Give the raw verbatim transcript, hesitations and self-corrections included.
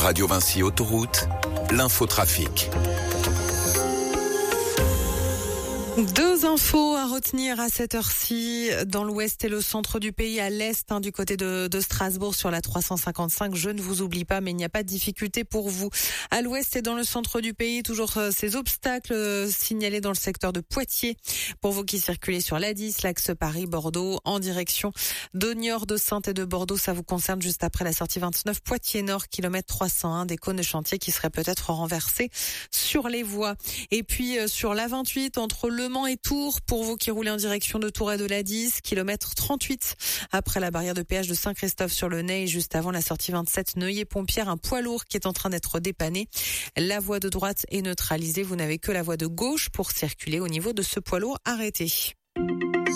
Radio Vinci Autoroute, l'infotrafic. Deux infos à retenir à cette heure-ci dans l'ouest et le centre du pays, à l'est, hein, du côté de, de Strasbourg sur la trois cent cinquante-cinq. Je ne vous oublie pas, mais il n'y a pas de difficulté pour vous. À l'ouest et dans le centre du pays, toujours euh, ces obstacles euh, signalés dans le secteur de Poitiers. Pour vous qui circulez sur l'A dix, l'axe Paris-Bordeaux, en direction de Niort, de Saintes et de Bordeaux, ça vous concerne juste après la sortie vingt-neuf Poitiers-Nord, kilomètre trois cent un, des cônes de chantier qui seraient peut-être renversés sur les voies. Et puis euh, sur l'A vingt-huit, entre Le Mans et Tours, pour vous qui roulez en direction de Tours et de l'A dix, kilomètre trente-huit, après la barrière de péage de Saint-Christophe-sur-le-Ney, juste avant la sortie vingt-sept Neuilly-Pompière, un poids lourd qui est en train d'être dépanné. La voie de droite est neutralisée, vous n'avez que la voie de gauche pour circuler au niveau de ce poids lourd arrêté.